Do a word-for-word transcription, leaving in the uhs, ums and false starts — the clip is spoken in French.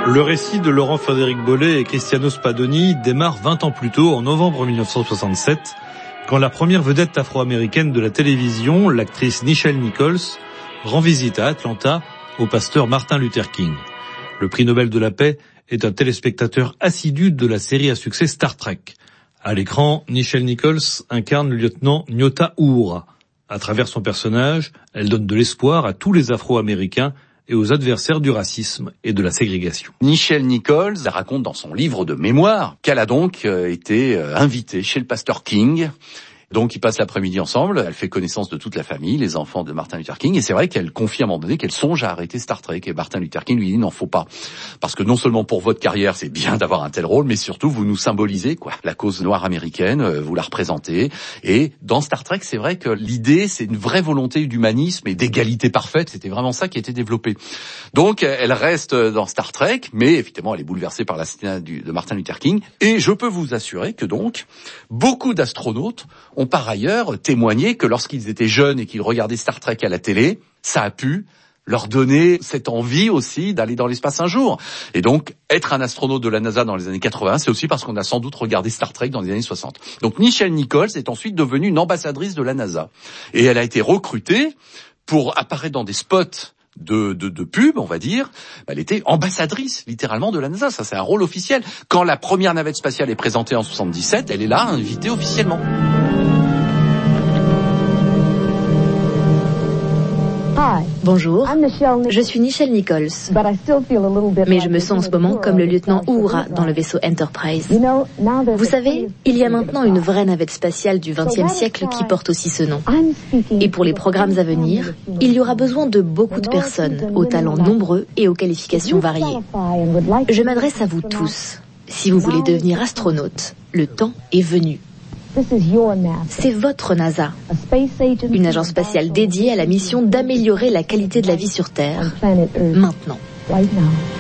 Le récit de Laurent-Frédéric Bollée et Cristiano Spadoni démarre vingt ans plus tôt, en novembre mille neuf cent soixante-sept, quand la première vedette afro-américaine de la télévision, l'actrice Nichelle Nichols, rend visite à Atlanta au pasteur Martin Luther King. Le prix Nobel de la paix est un téléspectateur assidu de la série à succès Star Trek. À l'écran, Nichelle Nichols incarne le lieutenant Nyota Uhura. À travers son personnage, elle donne de l'espoir à tous les Afro-Américains et aux adversaires du racisme et de la ségrégation. Nichelle Nichols raconte dans son livre de mémoire qu'elle a donc euh, été euh, invitée chez le pasteur King. Donc, ils passent l'après-midi ensemble, elle fait connaissance de toute la famille, les enfants de Martin Luther King, et c'est vrai qu'elle confie à un moment donné qu'elle songe à arrêter Star Trek, et Martin Luther King lui dit non, faut pas. Parce que non seulement pour votre carrière, c'est bien d'avoir un tel rôle, mais surtout, vous nous symbolisez, quoi. La cause noire américaine, vous la représentez, et dans Star Trek, c'est vrai que l'idée, c'est une vraie volonté d'humanisme et d'égalité parfaite, c'était vraiment ça qui a été développé. Donc, elle reste dans Star Trek, mais évidemment, elle est bouleversée par l'assassinat de Martin Luther King, et je peux vous assurer que donc, beaucoup d'astronautes ont par ailleurs témoigné que lorsqu'ils étaient jeunes et qu'ils regardaient Star Trek à la télé, ça a pu leur donner cette envie aussi d'aller dans l'espace un jour. Et donc, être un astronaute de la NASA dans les années quatre-vingts, c'est aussi parce qu'on a sans doute regardé Star Trek dans les années soixante. Donc, Nichelle Nichols est ensuite devenue une ambassadrice de la NASA. Et elle a été recrutée pour apparaître dans des spots de, de, de pub, on va dire. Elle était ambassadrice, littéralement, de la NASA. Ça, c'est un rôle officiel. Quand la première navette spatiale est présentée en soixante-dix-sept, elle est là, invitée officiellement. Bonjour, je suis Nichelle Nichols, mais je me sens en ce moment comme le lieutenant Uhura dans le vaisseau Enterprise. Vous savez, il y a maintenant une vraie navette spatiale du vingtième siècle qui porte aussi ce nom. Et pour les programmes à venir, il y aura besoin de beaucoup de personnes, aux talents nombreux et aux qualifications variées. Je m'adresse à vous tous. Si vous voulez devenir astronaute, le temps est venu. C'est votre NASA, une agence spatiale dédiée à la mission d'améliorer la qualité de la vie sur Terre, maintenant.